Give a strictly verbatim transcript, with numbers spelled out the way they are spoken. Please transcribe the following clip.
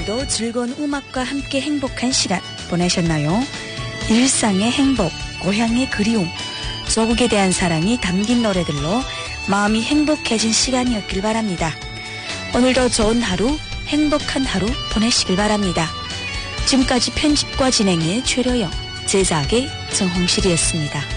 오늘도 즐거운 음악과 함께 행복한 시간 보내셨나요? 일상의 행복, 고향의 그리움, 조국에 대한 사랑이 담긴 노래들로 마음이 행복해진 시간이었길 바랍니다. 오늘도 좋은 하루, 행복한 하루 보내시길 바랍니다. 지금까지 편집과 진행의 최려영, 제작의 정홍실이었습니다.